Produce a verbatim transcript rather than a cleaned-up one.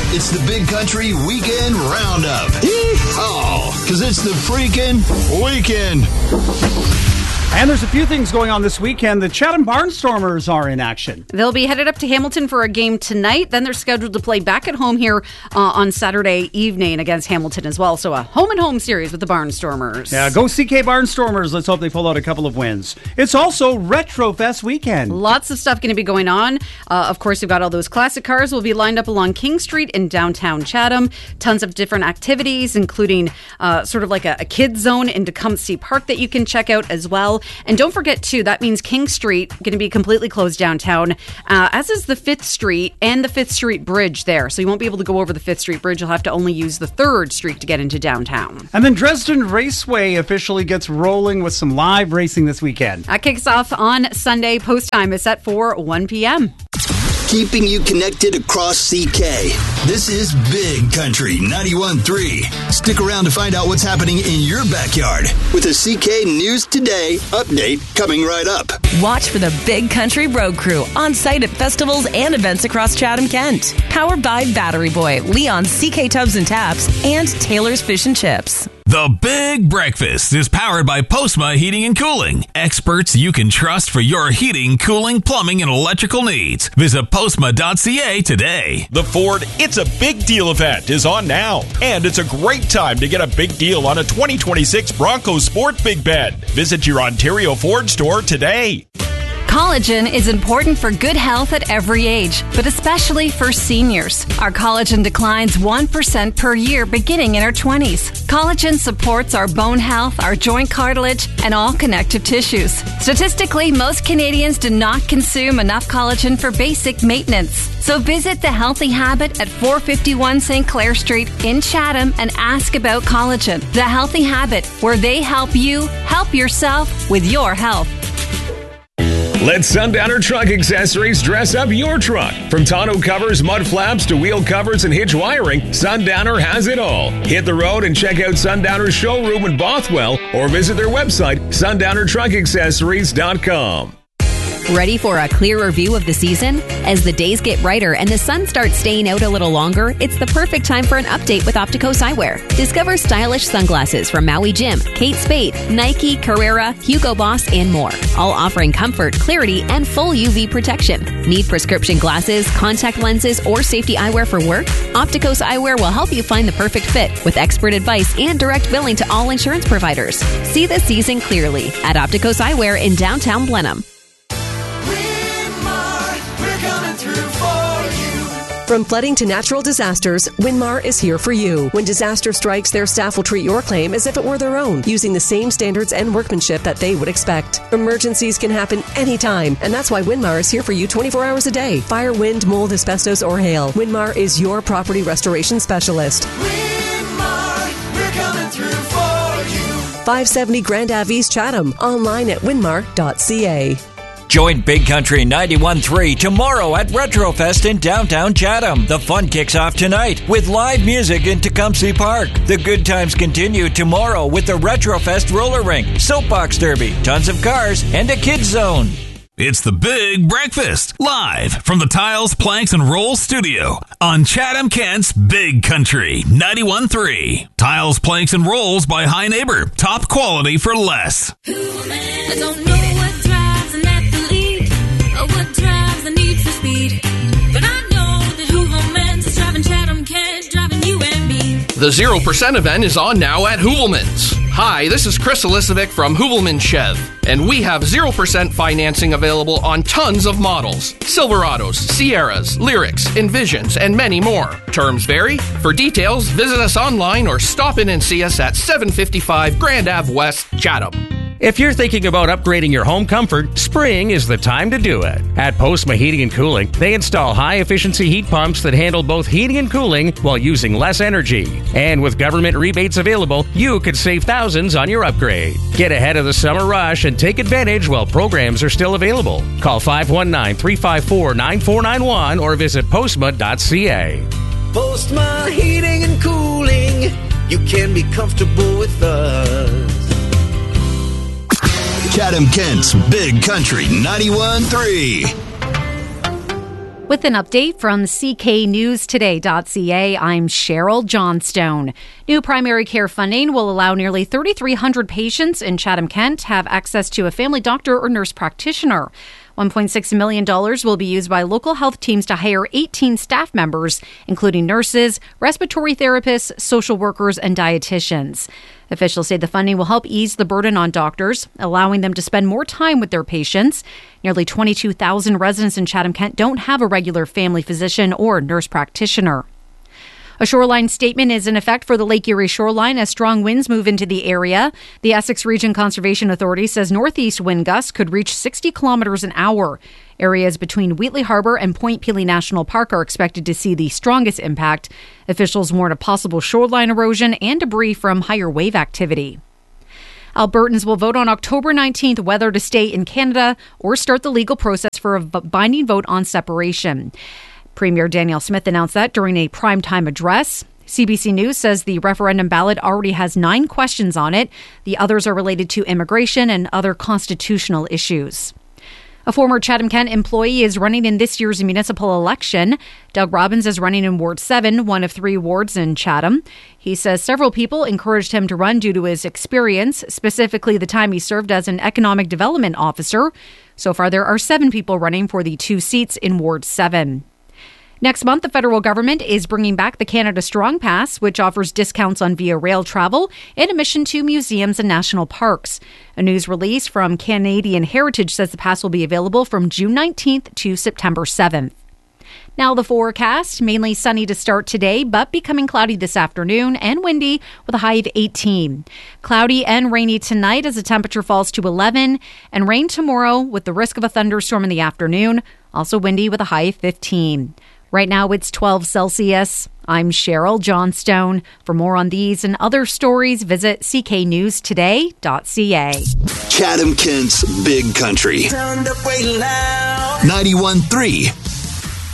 It's the Big Country Weekend Roundup. Yeehaw! Because it's the freaking weekend. And there's a few things going on this weekend. The Chatham Barnstormers are in action. They'll be headed up to Hamilton for a game tonight. Then they're scheduled to play back at home here uh, on Saturday evening against Hamilton as well. So a home-and-home series with the Barnstormers. Yeah, go C K Barnstormers. Let's hope they pull out a couple of wins. It's also Retrofest weekend. Lots of stuff going to be going on. Uh, of course, we've got all those classic cars will be lined up along King Street in downtown Chatham. Tons of different activities, including uh, sort of like a, a kids zone in Tecumseh Park that you can check out as well. And don't forget, too, that means King Street going to be completely closed downtown, uh, as is the fifth Street and the fifth Street Bridge there. So you won't be able to go over the fifth Street Bridge. You'll have to only use the third Street to get into downtown. And then Dresden Raceway officially gets rolling with some live racing this weekend. That kicks off on Sunday. Post time is set for one p.m. Keeping you connected across C K. This is Big Country ninety-one point three. Stick around to find out what's happening in your backyard with a C K News Today update coming right up. Watch for the Big Country Road Crew on site at festivals and events across Chatham, Kent. Powered by Battery Boy, Leon's C K Tubs and Taps, and Taylor's Fish and Chips. The Big Breakfast is powered by Postma Heating and Cooling. Experts you can trust for your heating, cooling, plumbing, and electrical needs. Visit postma dot c a today. The Ford It's a Big Deal event is on now. And it's a great time to get a big deal on a twenty twenty-six Bronco Sport Big Bed. Visit your Ontario Ford store today. Collagen is important for good health at every age, but especially for seniors. Our collagen declines one percent per year beginning in our twenties. Collagen supports our bone health, our joint cartilage, and all connective tissues. Statistically, most Canadians do not consume enough collagen for basic maintenance. So visit The Healthy Habit at four fifty-one Saint Clair Street in Chatham and ask about collagen. The Healthy Habit, where they help you help yourself with your health. Let Sundowner Truck Accessories dress up your truck. From tonneau covers, mud flaps, to wheel covers and hitch wiring, Sundowner has it all. Hit the road and check out Sundowner's showroom in Bothwell or visit their website, sundowner truck accessories dot com. Ready for a clearer view of the season? As the days get brighter and the sun starts staying out a little longer, it's the perfect time for an update with Opticos Eyewear. Discover stylish sunglasses from Maui Jim, Kate Spade, Nike, Carrera, Hugo Boss, and more. All offering comfort, clarity, and full U V protection. Need prescription glasses, contact lenses, or safety eyewear for work? Opticos Eyewear will help you find the perfect fit with expert advice and direct billing to all insurance providers. See the season clearly at Opticos Eyewear in downtown Blenheim. From flooding to natural disasters, Winmar is here for you. When disaster strikes, their staff will treat your claim as if it were their own, using the same standards and workmanship that they would expect. Emergencies can happen anytime, and that's why Winmar is here for you twenty-four hours a day. Fire, wind, mold, asbestos, or hail. Winmar is your property restoration specialist. Winmar, we're coming through for you. five seventy Grand Ave East Chatham. Online at winmar dot c a. Join Big Country ninety-one point three tomorrow at Retrofest in downtown Chatham. The fun kicks off tonight with live music in Tecumseh Park. The good times continue tomorrow with the Retrofest roller rink, soapbox derby, tons of cars, and a kids zone. It's the Big Breakfast, live from the Tiles, Planks, and Rolls studio on Chatham, Kent's Big Country ninety-one point three. Tiles, Planks, and Rolls by High Neighbor. Top quality for less. I don't know what drives an athlete or what drives the need for speed, but I know that Hooverman's is driving Chatham, Kent, driving you and me. The zero percent event is on now at Hoovelman's. Hi, this is Chris Elisovic from Hoovelman Chev, and we have zero percent financing available on tons of models. Silverados, Sierras, Lyrics, Envisions, and many more. Terms vary. For details, visit us online or stop in and see us at seven fifty-five Grand Ave West, Chatham. If you're thinking about upgrading your home comfort, spring is the time to do it. At Postma Heating and Cooling, they install high-efficiency heat pumps that handle both heating and cooling while using less energy. And with government rebates available, you could save thousands on your upgrade. Get ahead of the summer rush and take advantage while programs are still available. Call five one nine, three five four, nine four nine one or visit postma dot c a. Postma Heating and Cooling, you can be comfortable with us. Chatham, Kent's Big Country ninety-one point three. With an update from C K News Today dot C A, I'm Cheryl Johnstone. New primary care funding will allow nearly thirty-three hundred patients in Chatham-Kent have access to a family doctor or nurse practitioner. one point six million dollars will be used by local health teams to hire eighteen staff members, including nurses, respiratory therapists, social workers, and dietitians. Officials say the funding will help ease the burden on doctors, allowing them to spend more time with their patients. Nearly twenty-two thousand residents in Chatham-Kent don't have a regular family physician or nurse practitioner. A shoreline statement is in effect for the Lake Erie shoreline as strong winds move into the area. The Essex Region Conservation Authority says northeast wind gusts could reach sixty kilometers an hour. Areas between Wheatley Harbor and Point Pelee National Park are expected to see the strongest impact. Officials warn of possible shoreline erosion and debris from higher wave activity. Albertans will vote on October nineteenth whether to stay in Canada or start the legal process for a binding vote on separation. Premier Danielle Smith announced that during a primetime address. C B C News says the referendum ballot already has nine questions on it. The others are related to immigration and other constitutional issues. A former Chatham-Kent employee is running in this year's municipal election. Doug Robbins is running in Ward seven, one of three wards in Chatham. He says several people encouraged him to run due to his experience, specifically the time he served as an economic development officer. So far, there are seven people running for the two seats in Ward seven. Next month, the federal government is bringing back the Canada Strong Pass, which offers discounts on via rail travel and admission to museums and national parks. A news release from Canadian Heritage says the pass will be available from June nineteenth to September seventh. Now the forecast, mainly sunny to start today, but becoming cloudy this afternoon and windy with a high of eighteen. Cloudy and rainy tonight as the temperature falls to eleven, and rain tomorrow with the risk of a thunderstorm in the afternoon, also windy with a high of fifteen. Right now it's twelve Celsius. I'm Cheryl Johnstone. For more on these and other stories, visit C K News Today dot C A. Chatham-Kent's Big Country. ninety-one point three